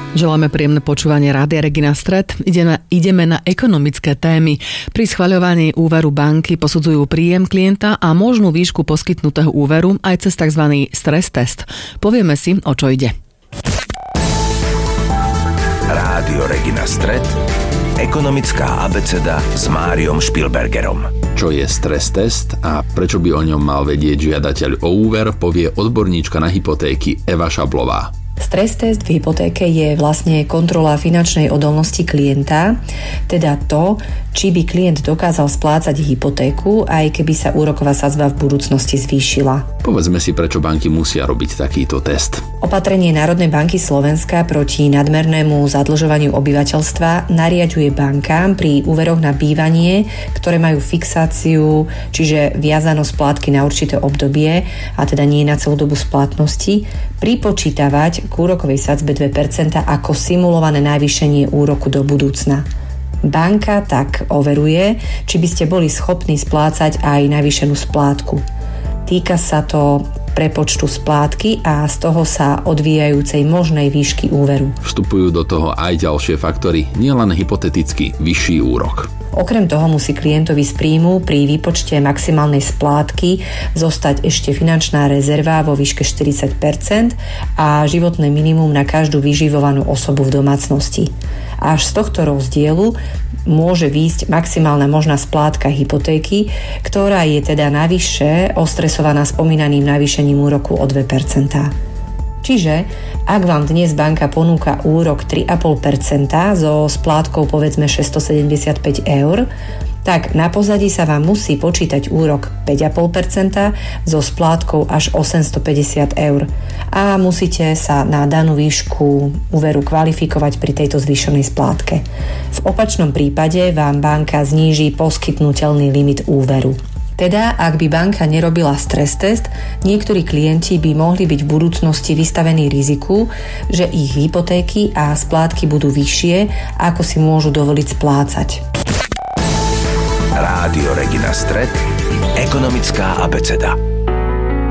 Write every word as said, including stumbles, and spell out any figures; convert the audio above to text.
Želáme príjemné počúvanie Rádia Regina Stret. Ideme, ideme na ekonomické témy. Pri schvaľovaní úveru banky posudzujú príjem klienta a možnú výšku poskytnutého úveru aj cez tzv. Stres test. Povieme si, o čo ide. Rádio Regina Stret. Ekonomická abeceda s Máriom Špilbergerom. Čo je stres test a prečo by o ňom mal vedieť žiadateľ o úver, povie odborníčka na hypotéky Eva Šablová. Stres test v hypotéke je vlastne kontrola finančnej odolnosti klienta, teda to, či by klient dokázal splácať hypotéku, aj keby sa úroková sadzba v budúcnosti zvýšila. Povedzme si, prečo banky musia robiť takýto test. Opatrenie Národnej banky Slovenska proti nadmernému zadlžovaniu obyvateľstva nariaďuje bankám pri úveroch na bývanie, ktoré majú fixáciu, čiže viazanú splátky na určité obdobie, a teda nie na celú dobu splatnosti, pripočítavať k úrokovej sadzbe dve percentá ako simulované navýšenie úroku do budúcna. Banka tak overuje, či by ste boli schopní splácať aj navýšenú splátku. Týka sa to prepočtu splátky a z toho sa odvíjajúcej možnej výšky úveru. Vstupujú do toho aj ďalšie faktory, nielen hypoteticky vyšší úrok. Okrem toho musí klientovi z príjmu pri výpočte maximálnej splátky zostať ešte finančná rezerva vo výške štyridsať percent a životné minimum na každú vyživovanú osobu v domácnosti. Až z tohto rozdielu môže výjsť maximálna možná splátka hypotéky, ktorá je teda navyše ostresovaná spomínaným navýšením úroku o dve percentá. Čiže, ak vám dnes banka ponúka úrok tri celé päť percenta so splátkou povedzme šesťstosedemdesiatpäť eur, tak na pozadí sa vám musí počítať úrok päť celé päť percenta so splátkou až osemstopäťdesiat eur a musíte sa na danú výšku úveru kvalifikovať pri tejto zvýšenej splátke. V opačnom prípade vám banka zníži poskytnuteľný limit úveru. Teda, ak by banka nerobila stres test, niektorí klienti by mohli byť v budúcnosti vystavení riziku, že ich hypotéky a splátky budú vyššie, ako si môžu dovoliť splácať. Rádio Regina Stret. Ekonomická abeceda.